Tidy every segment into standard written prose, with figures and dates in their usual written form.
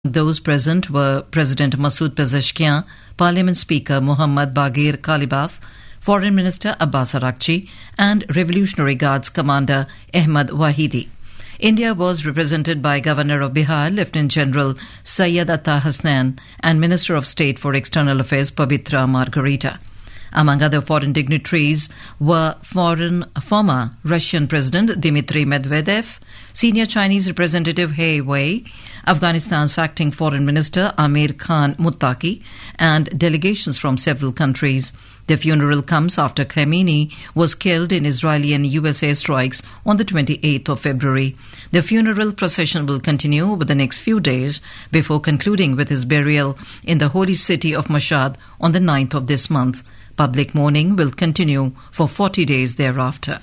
Those present were President Masoud Pezeshkian, Parliament Speaker Muhammad Baghir Kalibaf, Foreign Minister Abbas Araghchi and Revolutionary Guards Commander Ahmad Wahidi. India was represented by Governor of Bihar, Lieutenant General Syed Atta Hasnain, and Minister of State for External Affairs Pavitra Margarita. Among other foreign dignitaries were former Russian President Dmitry Medvedev, senior Chinese representative He Wei, Afghanistan's acting foreign minister Amir Khan Muttaqi, and delegations from several countries. The funeral comes after Khamenei was killed in Israeli and US airstrikes on the 28th of February. The funeral procession will continue over the next few days before concluding with his burial in the holy city of Mashhad on the 9th of this month. Public mourning will continue for 40 days thereafter.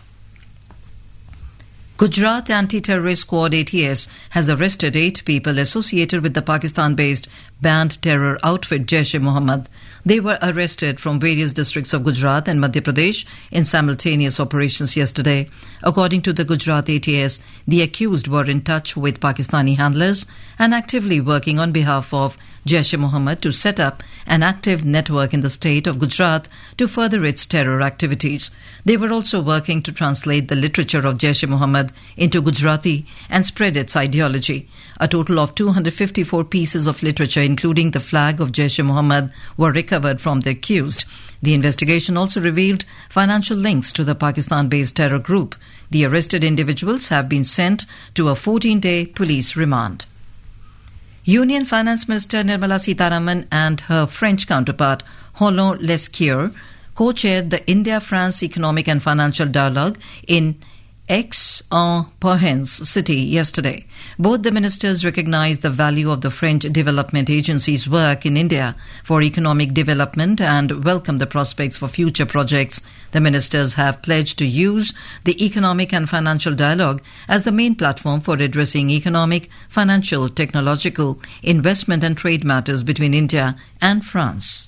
Gujarat Anti-Terrorist Squad ATS has arrested 8 people associated with the Pakistan-based banned terror outfit Jaish-e-Mohammed. They were arrested from various districts of Gujarat and Madhya Pradesh in simultaneous operations yesterday. According to the Gujarat ATS, the accused were in touch with Pakistani handlers and actively working on behalf of Jaish-e-Mohammed to set up an active network in the state of Gujarat to further its terror activities. They were also working to translate the literature of Jaish-e-Mohammed into Gujarati and spread its ideology. A total of 254 pieces of literature, including the flag of Jaish-e-Mohammed, were recovered from the accused. The investigation also revealed financial links to the Pakistan-based terror group. The arrested individuals have been sent to a 14-day police remand. Union Finance Minister Nirmala Sitharaman and her French counterpart Roland Lescure co-chaired the India-France Economic and Financial Dialogue in Aix-en-Provence city yesterday. Both the ministers recognized the value of the French Development Agency's work in India for economic development and welcomed the prospects for future projects. The ministers have pledged to use the Economic and Financial Dialogue as the main platform for addressing economic, financial, technological, investment and trade matters between India and France.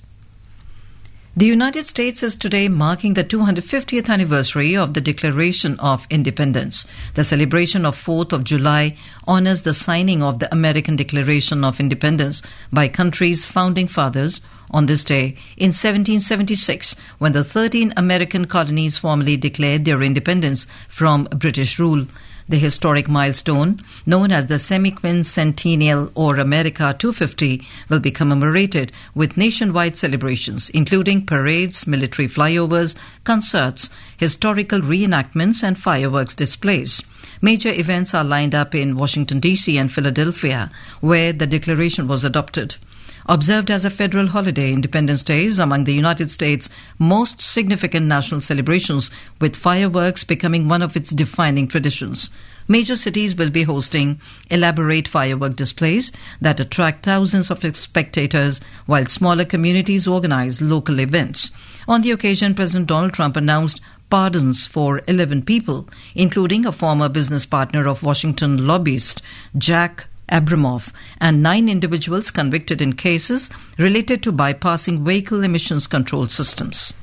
The United States is today marking the 250th anniversary of the Declaration of Independence. The celebration of 4th of July honors the signing of the American Declaration of Independence by country's founding fathers on this day in 1776, when the 13 American colonies formally declared their independence from British rule. The historic milestone, known as the Semi-Quincentennial or America 250, will be commemorated with nationwide celebrations, including parades, military flyovers, concerts, historical reenactments, and fireworks displays. Major events are lined up in Washington, D.C. and Philadelphia, where the declaration was adopted. Observed as a federal holiday, Independence Day is among the United States' most significant national celebrations, with fireworks becoming one of its defining traditions. Major cities will be hosting elaborate firework displays that attract thousands of spectators, while smaller communities organize local events. On the occasion, President Donald Trump announced pardons for 11 people, including a former business partner of Washington lobbyist Jack Abramoff, and 9 individuals convicted in cases related to bypassing vehicle emissions control systems.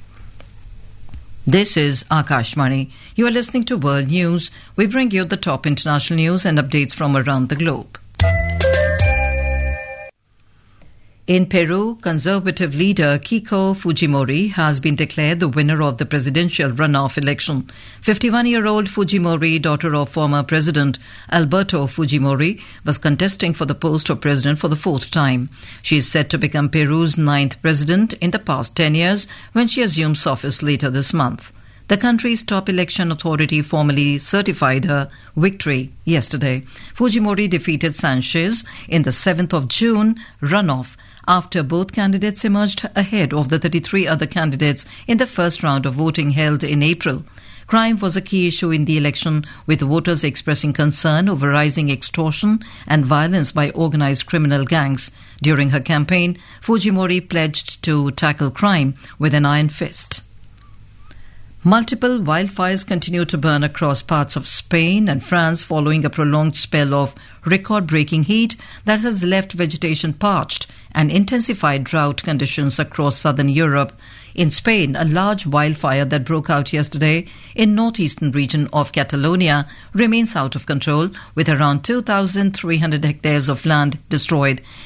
This is Akashvani. You are listening to World News. We bring you the top international news and updates from around the globe. In Peru, conservative leader Keiko Fujimori has been declared the winner of the presidential runoff election. 51-year-old Fujimori, daughter of former President Alberto Fujimori, was contesting for the post of president for the 4th time. She is set to become Peru's 9th president in the past 10 years when she assumes office later this month. The country's top election authority formally certified her victory yesterday. Fujimori defeated Sanchez in the 7th of June runoff after both candidates emerged ahead of the 33 other candidates in the first round of voting held in April. Crime was a key issue in the election, with voters expressing concern over rising extortion and violence by organized criminal gangs. During her campaign, Fujimori pledged to tackle crime with an iron fist. Multiple wildfires continue to burn across parts of Spain and France following a prolonged spell of record-breaking heat that has left vegetation parched and intensified drought conditions across southern Europe. In Spain, a large wildfire that broke out yesterday in northeastern region of Catalonia remains out of control, with around 2,300 hectares of land destroyed